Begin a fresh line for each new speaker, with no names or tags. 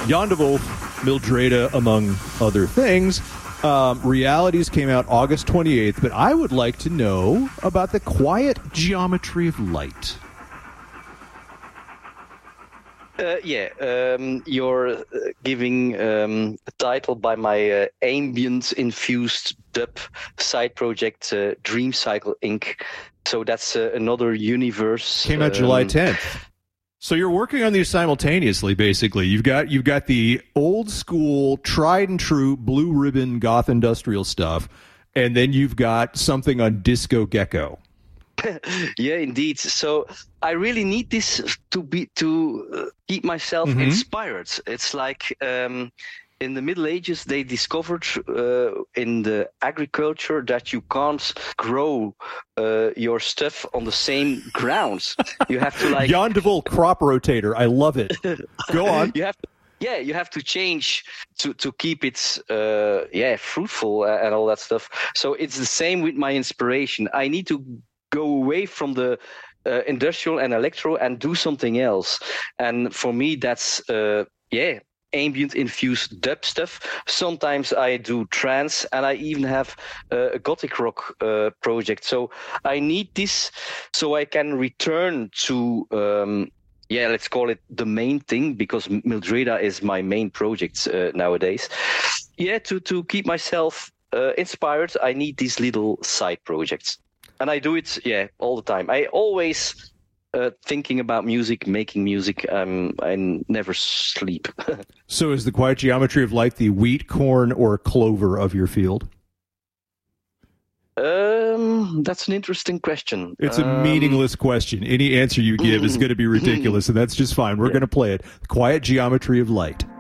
Jan de Wolf, Mildreda, among other things. Realities came out August 28th, but I would like to know about the quiet geometry of light.
You're giving a title by my ambient-infused dub side project, Dream Cycle Inc. So that's another universe.
Came out July 10th. So you're working on these simultaneously, basically. You've got the old school, tried and true blue ribbon goth industrial stuff, and then you've got something on Disco Gecko.
Yeah, indeed. So I really need this to keep myself inspired. It's like in the Middle Ages, they discovered in the agriculture that you can't grow your stuff on the same grounds. You have to like
Jan de Wolf crop rotator. I love it. Go on.
You have to change to keep it fruitful and all that stuff. So it's the same with my inspiration. I need to go away from the industrial and electro and do something else. And for me, that's ambient infused dub stuff. Sometimes I do trance, and I even have a gothic rock project. So I need this so I can return to let's call it the main thing, because Mildreda is my main project nowadays. To keep myself inspired, I need these little side projects. And I do it, all the time. I always thinking about music, making music. I never sleep.
So is the quiet geometry of light the wheat, corn, or clover of your field?
That's an interesting question.
It's a meaningless question. Any answer you give is going to be ridiculous, and that's just fine. We're going to play it. The quiet geometry of light.